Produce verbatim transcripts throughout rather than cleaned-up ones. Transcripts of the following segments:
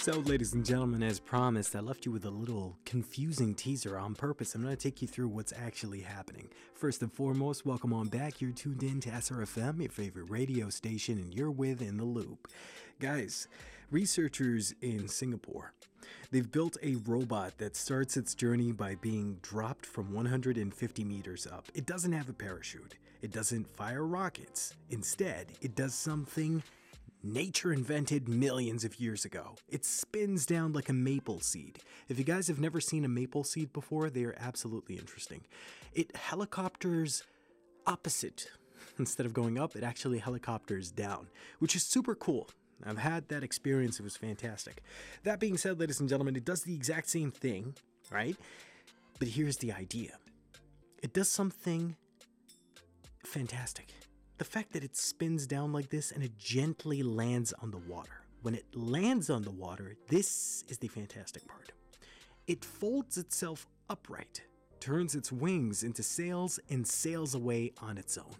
So, ladies and gentlemen, as promised, I left you with a little confusing teaser on purpose. I'm going to take you through what's actually happening. First and foremost, welcome on back. You're tuned in to S R F M, your favorite radio station, and you're with In the Loop. Guys, researchers in Singapore, they've built a robot that starts its journey by being dropped from one hundred fifty meters up. It doesn't have a parachute. It doesn't fire rockets. Instead, it does something nature invented millions of years ago. It spins down like a maple seed. If you guys have never seen a maple seed before, they are absolutely interesting. It helicopters opposite. Instead of going up, it actually helicopters down, which is super cool. I've had that experience. It was fantastic. That being said, ladies and gentlemen, it does the exact same thing, right? But here's the idea. It does something fantastic. The fact that it spins down like this and it gently lands on the water. When it lands on the water, this is the fantastic part. It folds itself upright, turns its wings into sails, and sails away on its own.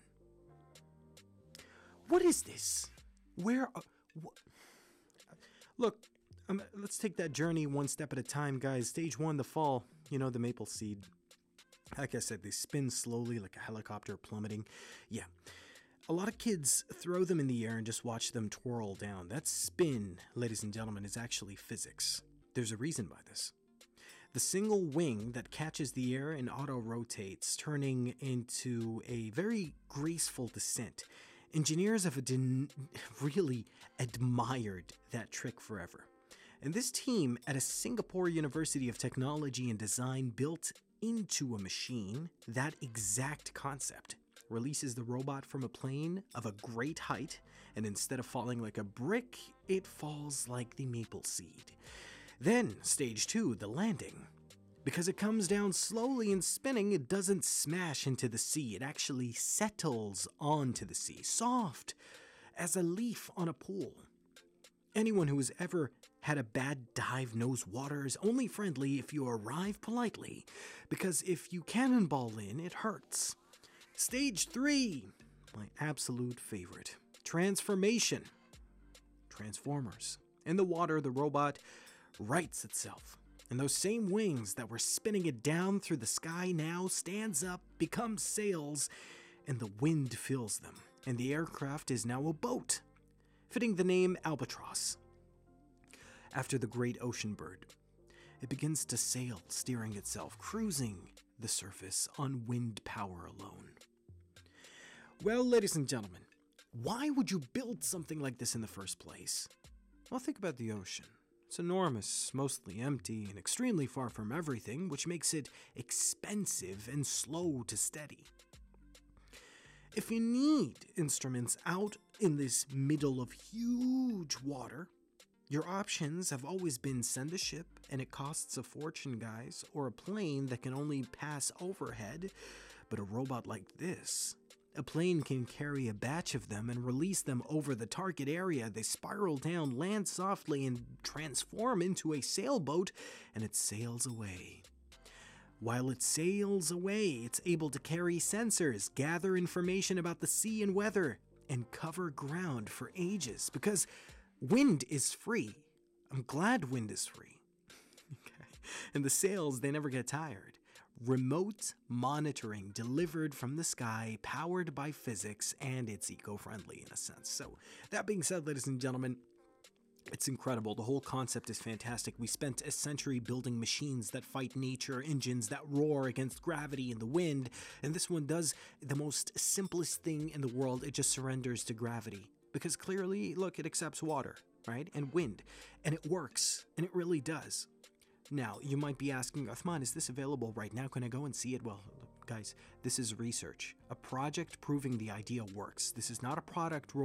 What is this? Where are... Wh- Look, um, let's take that journey one step at a time, guys. Stage one, the fall. You know, the maple seed. Like I said, they spin slowly like a helicopter plummeting. Yeah. A lot of kids throw them in the air and just watch them twirl down. That spin, ladies and gentlemen, is actually physics. There's a reason by this. The single wing that catches the air and auto-rotates, turning into a very graceful descent. Engineers have ad- really admired that trick forever. And this team at a Singapore University of Technology and Design built into a machine that exact concept. Releases the robot from a plane of a great height, and instead of falling like a brick, it falls like the maple seed. Then, stage two, the landing. Because it comes down slowly and spinning, it doesn't smash into the sea. It actually settles onto the sea, soft as a leaf on a pool. Anyone who has ever had a bad dive knows water is only friendly if you arrive politely, because if you cannonball in, it hurts. Stage three, my absolute favorite, transformation. Transformers. In the water, the robot rights itself. And those same wings that were spinning it down through the sky now stands up, becomes sails, and the wind fills them. And the aircraft is now a boat, fitting the name Albatross. After the great ocean bird, it begins to sail, steering itself, cruising the surface on wind power alone. Well, ladies and gentlemen, why would you build something like this in the first place? Well, think about the ocean. It's enormous, mostly empty, and extremely far from everything, which makes it expensive and slow to steady. If you need instruments out in this middle of huge water, your options have always been send a ship, and it costs a fortune, guys, or a plane that can only pass overhead. But a robot like this, a plane can carry a batch of them and release them over the target area. They spiral down, land softly, and transform into a sailboat, and it sails away. While it sails away, it's able to carry sensors, gather information about the sea and weather, and cover ground for ages, because wind is free. I'm glad wind is free. Okay. And the sails, they never get tired. Remote monitoring delivered from the sky, powered by physics, and it's eco-friendly in a sense. So that being said, ladies and gentlemen, it's incredible. The whole concept is fantastic. We spent a century building machines that fight nature, engines that roar against gravity and the wind, and this one does the most simplest thing in the world. It just surrenders to gravity. Because clearly, look, it accepts water, right? And wind. And it works. And it really does. Now, you might be asking, Uthman, is this available right now? Can I go and see it? Well, guys, this is research. A project proving the idea works. This is not a product roll.